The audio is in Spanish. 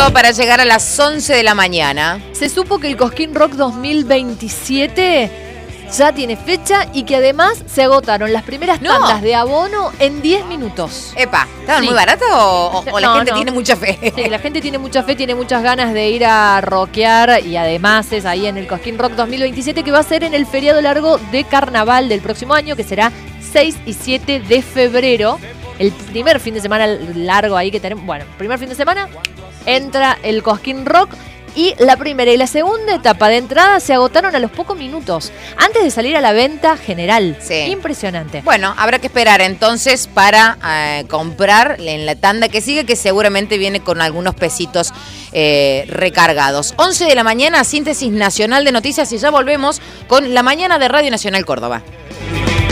todo para llegar a las 11 de la mañana. Se supo que el Cosquín Rock 2027 ya tiene fecha y que además se agotaron las primeras tandas de abono en 10 minutos. Epa, ¿estaban muy baratos o la gente tiene mucha fe? Sí, la gente tiene mucha fe, tiene muchas ganas de ir a rockear y además es ahí en el Cosquín Rock 2027 que va a ser en el feriado largo de Carnaval del próximo año, que será 6 y 7 de febrero. El primer fin de semana largo ahí que tenemos. Bueno, primer fin de semana entra el Cosquín Rock y la primera y la segunda etapa de entrada se agotaron a los pocos minutos antes de salir a la venta general. Sí. Impresionante. Bueno, habrá que esperar entonces para comprar en la tanda que sigue, que seguramente viene con algunos pesitos recargados. 11 de la mañana, síntesis nacional de noticias y ya volvemos con la mañana de Radio Nacional Córdoba.